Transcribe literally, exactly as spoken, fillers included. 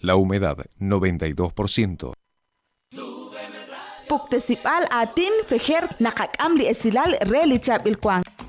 La humedad noventa y dos por ciento. Puktesipal atin fejer nakakam li esilal relichab ilkwang.